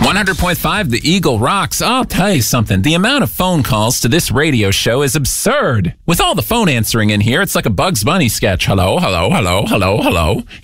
100.5 The Eagle rocks. I'll tell you something. The amount of phone calls to this radio show is absurd. With all the phone answering in here, it's like a Bugs Bunny sketch. Hello, hello, hello, hello, hello.